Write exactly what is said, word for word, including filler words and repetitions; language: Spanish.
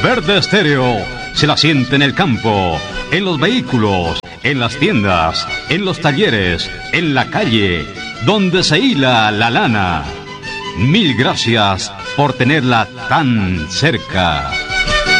Verde Estéreo se la siente en el campo, en los vehículos, en las tiendas, en los talleres, en la calle, donde se hila la lana. Mil gracias por tenerla tan cerca.